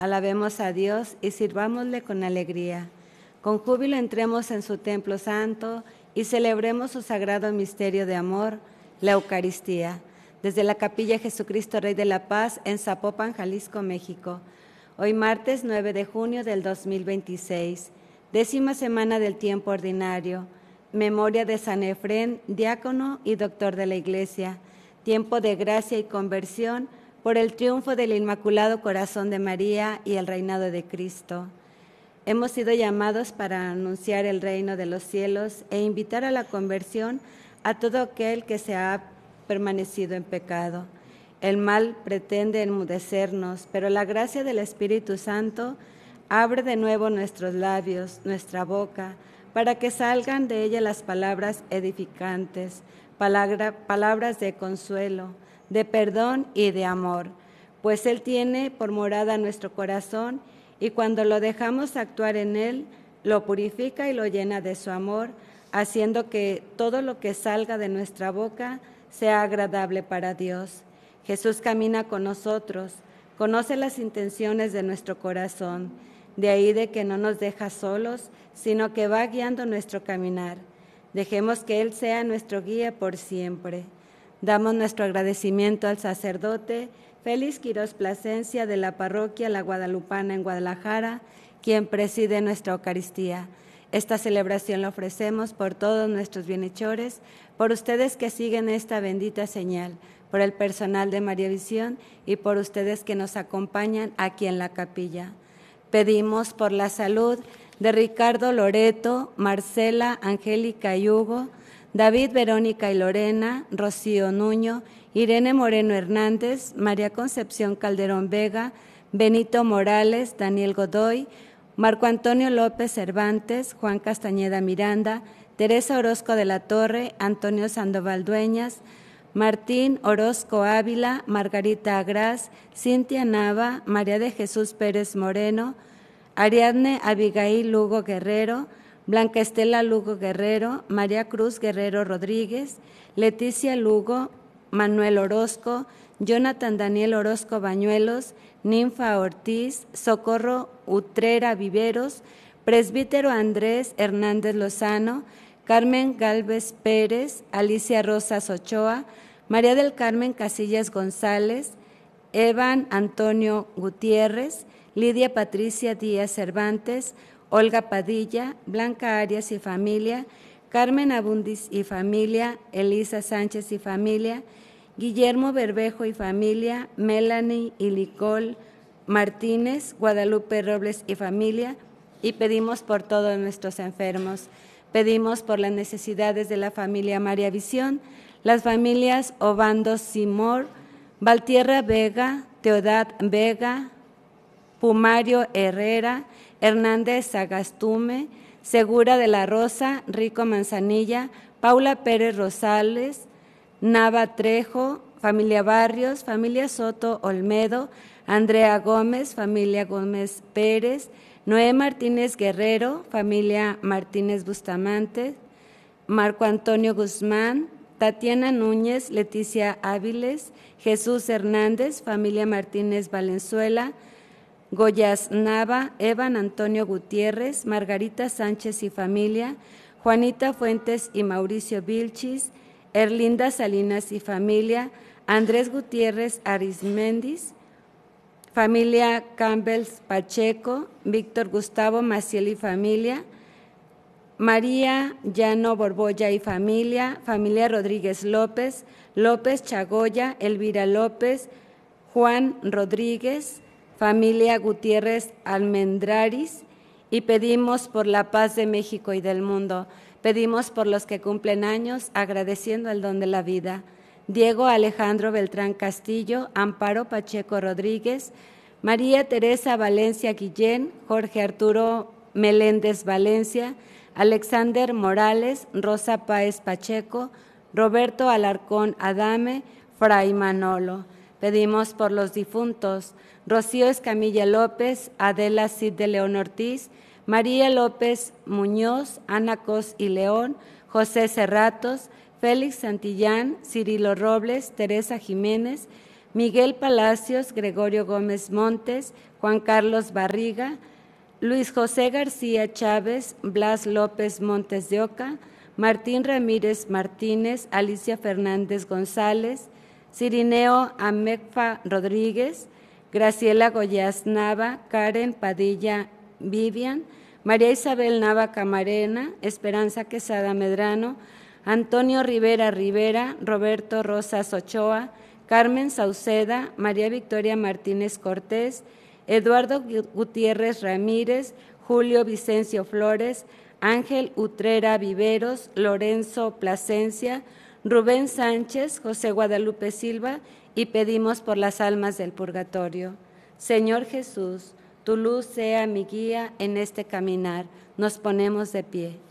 Alabemos a Dios y sirvámosle con alegría. Con júbilo entremos en su templo santo y celebremos su sagrado misterio de amor, la Eucaristía. Desde la Capilla Jesucristo Rey de la Paz en Zapopan, Jalisco, México. Hoy martes 9 de junio del 2026, 10ª semana del tiempo ordinario. Memoria de San Efrén, diácono y doctor de la Iglesia. Tiempo de gracia y conversión por el triunfo del Inmaculado Corazón de María y el reinado de Cristo. Hemos sido llamados para anunciar el reino de los cielos e invitar a la conversión a todo aquel que se ha permanecido en pecado. El mal pretende enmudecernos, pero la gracia del Espíritu Santo abre de nuevo nuestros labios, nuestra boca, para que salgan de ella las palabras edificantes, palabras de consuelo, de perdón y de amor, pues Él tiene por morada nuestro corazón y cuando lo dejamos actuar en Él, lo purifica y lo llena de su amor, haciendo que todo lo que salga de nuestra boca sea agradable para Dios. Jesús camina con nosotros, conoce las intenciones de nuestro corazón, de ahí de que no nos deja solos, sino que va guiando nuestro caminar. Dejemos que Él sea nuestro guía por siempre. Damos nuestro agradecimiento al sacerdote Félix Quirós Plasencia de la parroquia La Guadalupana en Guadalajara, quien preside nuestra Eucaristía. Esta celebración la ofrecemos por todos nuestros bienhechores, por ustedes que siguen esta bendita señal, por el personal de María Visión y por ustedes que nos acompañan aquí en la capilla. Pedimos por la salud de Ricardo Loreto, Marcela, Angélica y Hugo, David, Verónica y Lorena, Rocío Nuño, Irene Moreno Hernández, María Concepción Calderón Vega, Benito Morales, Daniel Godoy, Marco Antonio López Cervantes, Juan Castañeda Miranda, Teresa Orozco de la Torre, Antonio Sandoval Dueñas, Martín Orozco Ávila, Margarita Agraz, Cintia Nava, María de Jesús Pérez Moreno, Ariadne Abigail Lugo Guerrero, Blanca Estela Lugo Guerrero, María Cruz Guerrero Rodríguez, Leticia Lugo, Manuel Orozco, Jonathan Daniel Orozco Bañuelos, Ninfa Ortiz, Socorro Utrera Viveros, Presbítero Andrés Hernández Lozano, Carmen Gálvez Pérez, Alicia Rosas Ochoa, María del Carmen Casillas González, Evan Antonio Gutiérrez, Lidia Patricia Díaz Cervantes, Olga Padilla, Blanca Arias y familia, Carmen Abundis y familia, Elisa Sánchez y familia, Guillermo Berbejo y familia, Melanie y Nicole Martínez, Guadalupe Robles y familia, y pedimos por todos nuestros enfermos. Pedimos por las necesidades de la familia María Visión, las familias Obando Simor, Valtierra Vega, Teodad Vega, Pumario Herrera, Hernández Sagastume, Segura de la Rosa, Rico Manzanilla, Paula Pérez Rosales, Nava Trejo, familia Barrios, familia Soto Olmedo, Andrea Gómez, familia Gómez Pérez, Noé Martínez Guerrero, familia Martínez Bustamante, Marco Antonio Guzmán, Tatiana Núñez, Leticia Áviles, Jesús Hernández, familia Martínez Valenzuela, Goyas Nava, Evan Antonio Gutiérrez, Margarita Sánchez y familia, Juanita Fuentes y Mauricio Vilchis, Erlinda Salinas y familia, Andrés Gutiérrez Arismendis, familia Campbell Pacheco, Víctor Gustavo Maciel y familia, María Llano Borbolla y familia, familia Rodríguez López, López Chagoya, Elvira López, Juan Rodríguez, familia Gutiérrez Almendraris, y pedimos por la paz de México y del mundo. Pedimos por los que cumplen años, agradeciendo el don de la vida. Diego Alejandro Beltrán Castillo, Amparo Pacheco Rodríguez, María Teresa Valencia Guillén, Jorge Arturo Meléndez Valencia, Alexander Morales, Rosa Páez Pacheco, Roberto Alarcón Adame, Fray Manolo. Pedimos por los difuntos, Rocío Escamilla López, Adela Cid de León Ortiz, María López Muñoz, Ana Cos y León, José Cerratos, Félix Santillán, Cirilo Robles, Teresa Jiménez, Miguel Palacios, Gregorio Gómez Montes, Juan Carlos Barriga, Luis José García Chávez, Blas López Montes de Oca, Martín Ramírez Martínez, Alicia Fernández González, Cirineo Amecfa Rodríguez, Graciela Goyaz Nava, Karen Padilla Vivian, María Isabel Nava Camarena, Esperanza Quesada Medrano, Antonio Rivera Rivera, Roberto Rosas Ochoa, Carmen Sauceda, María Victoria Martínez Cortés, Eduardo Gutiérrez Ramírez, Julio Vicencio Flores, Ángel Utrera Viveros, Lorenzo Plasencia, Rubén Sánchez, José Guadalupe Silva, y pedimos por las almas del purgatorio. Señor Jesús, tu luz sea mi guía en este caminar. Nos ponemos de pie.